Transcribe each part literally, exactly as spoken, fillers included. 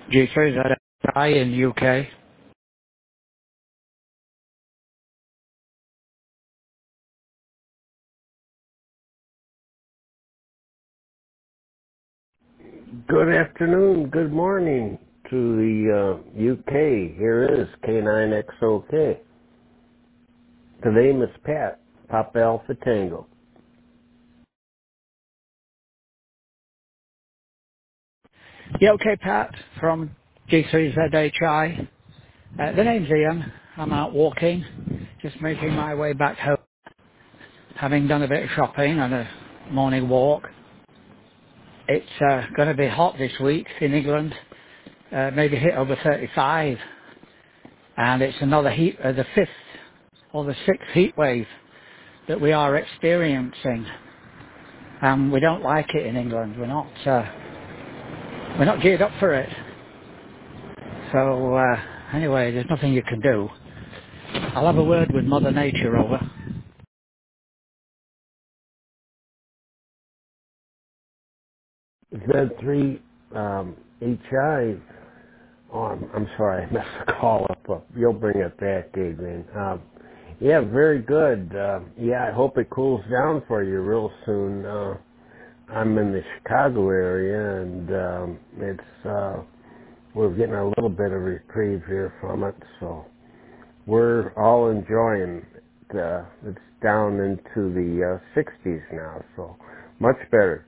G three Z I in U K. Good afternoon, good morning to the uh, U K. Here is K nine X O K. The name is Pat, Papa Alpha Tango. Yeah, okay, Pat from G three Z H I. Uh, the name's Ian. I'm out walking, just making my way back home, having done a bit of shopping and a morning walk. It's uh, going to be hot this week in England, uh, maybe hit over thirty-five, and it's another heat, uh, the fifth or the sixth heat wave that we are experiencing, and we don't like it in England. We're not, uh, we're not geared up for it. So uh, anyway, there's nothing you can do. I'll have a word with Mother Nature over. Z three um, H I. Oh, I'm, I'm sorry, I messed the call up. Uh, You'll bring it back, Adrian. Um, yeah, very good. Uh, yeah, I hope it cools down for you real soon. Uh, I'm in the Chicago area, and um, it's uh, we're getting a little bit of reprieve here from it, so we're all enjoying it. Uh, it's down into the uh, sixties now, so much better.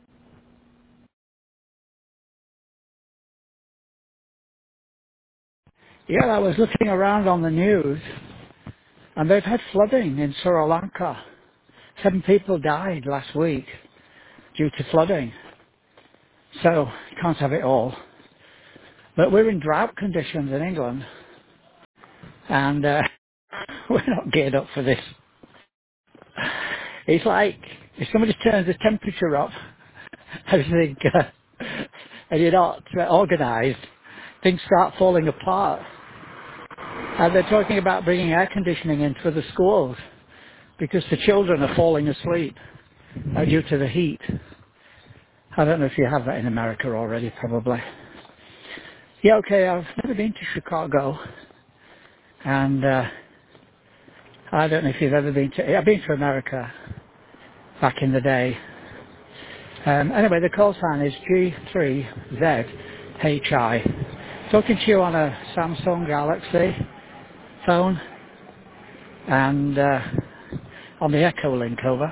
Yeah, I was looking around on the news, and they've had flooding in Sri Lanka. Seven people died last week due to flooding. So, you can't have it all. But we're in drought conditions in England, and uh, we're not geared up for this. It's like if somebody turns the temperature up, everything, uh, and you're not uh, organised, things start falling apart. And they're talking about bringing air conditioning into the schools because the children are falling asleep uh, due to the heat. I don't know if you have that in America already, probably. Yeah, okay, I've never been to Chicago, and uh, I don't know if you've ever been to, I've been to America back in the day. Um, anyway, the call sign is G three Z H I. Talking to you on a Samsung Galaxy phone and uh, on the Echo link over.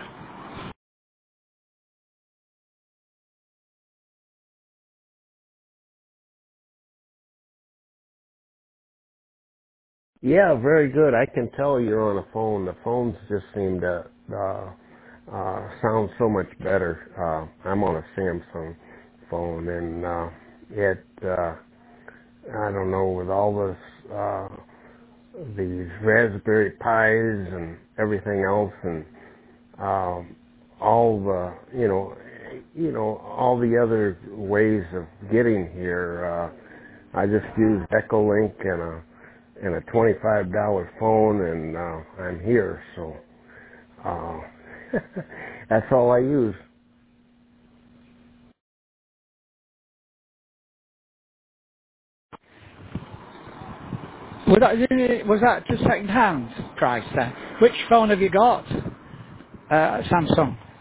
Yeah, very good. I can tell you're on a phone. The phones just seem to uh, uh, sound so much better. Uh, I'm on a Samsung phone, and uh, it, uh, I don't know, with all this, uh, these Raspberry Pis and everything else, and um, all the, you know, you know, all the other ways of getting here. Uh, I just use Echolink and a and a twenty-five dollar phone, and uh, I'm here. So uh, that's all I use. Was that, was that just second hand price then? Which phone have you got? Uh, Samsung.